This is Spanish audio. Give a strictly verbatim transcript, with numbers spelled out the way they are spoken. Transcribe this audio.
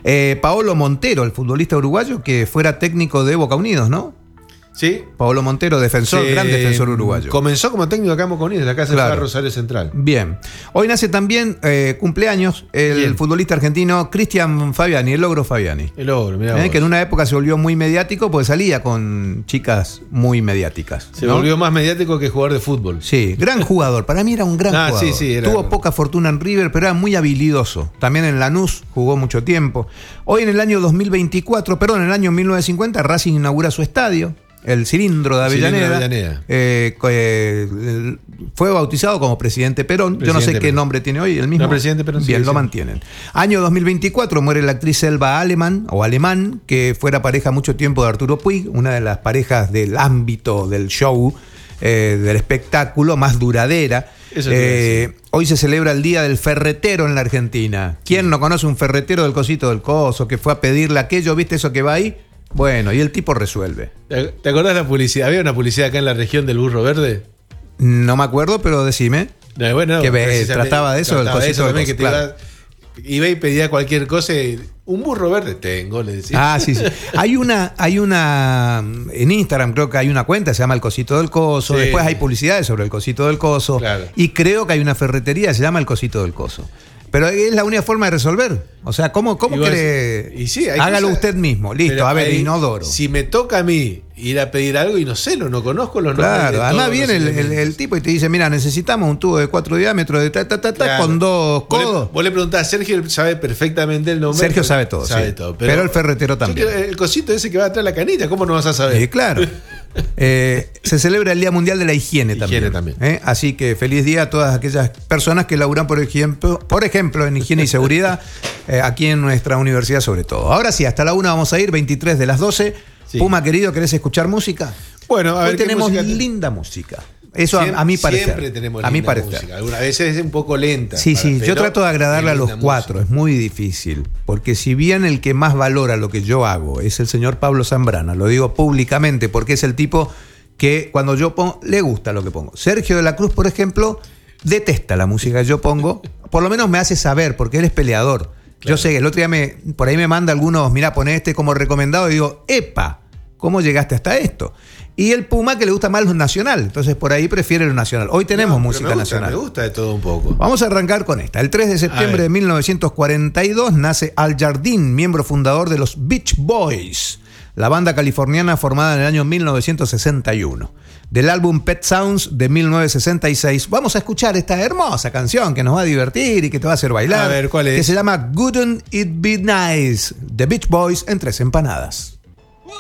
Eh, Paolo Montero, el futbolista uruguayo que fuera técnico de Boca Unidos, ¿no? Sí. Paolo Montero, defensor, Sí, gran defensor uruguayo. Comenzó como técnico acá en Boca Unidos, en la casa Claro. de Rosario Central. Bien. Hoy nace también, eh, cumpleaños, el Bien. futbolista argentino Cristian Fabiani, el Logro Fabiani. El ogro, mirá Eh, vos. que en una época se volvió muy mediático porque salía con chicas muy mediáticas. Se ¿no? volvió más mediático que jugador de fútbol. Sí, gran jugador. Para mí era un gran Ah, jugador. sí, sí, era- Tuvo poca fortuna en River, pero era muy habilidoso. También en Lanús jugó mucho tiempo. Hoy en el año dos mil veinticuatro, perdón, en el año mil novecientos cincuenta, Racing inaugura su estadio, el Cilindro de Avellaneda. Cilindro de Avellaneda. Eh, eh, fue bautizado como Presidente Perón. Yo no sé Presidente qué Perón. nombre tiene hoy, el mismo. No, Presidente Perón, Bien, sigue lo siendo. mantienen. Año dos mil veinticuatro muere la actriz Elba Alemán, o Alemán, que fuera pareja mucho tiempo de Arturo Puig, una de las parejas del ámbito del show, eh, del espectáculo, más duradera. Eso te iba a Eh, hoy se celebra el Día del Ferretero en la Argentina. ¿Quién no conoce un ferretero del cosito del coso que fue a pedirle aquello? ¿Viste eso que va ahí? Bueno, y el tipo resuelve. ¿Te te acordás la publicidad? ¿Había una publicidad acá en la región del burro verde? No me acuerdo, pero decime. No, bueno, Que ve- precisamente trataba de eso, del trataba de cosito del también, coso, que te claro. iba, iba y pedía cualquier cosa y, un burro verde tengo, le decía. Ah, sí, sí. Hay una, hay una, en Instagram creo que hay una cuenta, se llama El Cosito del Coso. Sí. Después hay publicidades sobre El Cosito del Coso. Claro. Y creo que hay una ferretería, se llama El Cosito del Coso. Pero es la única forma de resolver. O sea, ¿cómo, cómo Y vos quiere? decís, y sí, hay Hágalo cosas- usted mismo. Listo, Pero a ver, ahí, inodoro. Si me toca a mí ir a pedir algo y no sé, no, no conozco los nombres. Claro, de además todos viene los el, el- elementos. el tipo y te dice, mira, necesitamos un tubo de cuatro diámetros de ta, ta, ta, ta, Claro. con dos Vos le- codos. Vos le preguntás a Sergio, él sabe perfectamente el nombre. Sergio pero- sabe todo, sabe sí. todo. Pero el ferretero Yo también. quiero- El cosito ese que va atrás de la canilla, ¿cómo no vas a saber? Eh, claro. Eh, se celebra el Día Mundial de la Higiene también. Higiene también. ¿eh? Así que feliz día a todas aquellas personas que laburan, por ejemplo, por ejemplo en higiene y seguridad, eh, aquí en nuestra universidad sobre todo. Ahora sí, hasta la una vamos a ir, veintitrés de las doce. Sí. Puma, querido, ¿querés escuchar música? Bueno, a Hoy ver, ¿qué tenemos música te- linda música. Eso a, Siempre- a mi parecer. Siempre tenemos a mi linda parecer. música. Algunas veces es un poco lenta. Sí, para- sí, yo pero trato de agradarle a es los linda cuatro, música. es muy difícil, porque si bien el que más valora lo que yo hago es el señor Pablo Zambrana, lo digo públicamente porque es el tipo que cuando yo pongo, le gusta lo que pongo. Sergio de la Cruz, por ejemplo, detesta la música que yo pongo, por lo menos me hace saber, porque él es peleador. Yo sé que el otro día me, por ahí me manda algunos, mira, poné este como recomendado y digo, epa, ¿cómo llegaste hasta esto? Y el Puma que le gusta más lo nacional, entonces por ahí prefiere lo nacional. Hoy tenemos No, pero música me gusta, nacional. Me gusta de todo un poco. Vamos a arrancar con esta. El tres de A septiembre ver. de mil novecientos cuarenta y dos nace Al Jardín, miembro fundador de los Beach Boys, la banda californiana formada en el año mil novecientos sesenta y uno. Del álbum Pet Sounds de mil novecientos sesenta y seis, vamos a escuchar esta hermosa canción que nos va a divertir y que te va a hacer bailar. A ver, ¿cuál es? Que se llama Wouldn't It Be Nice, The Beach Boys en Tres Empanadas.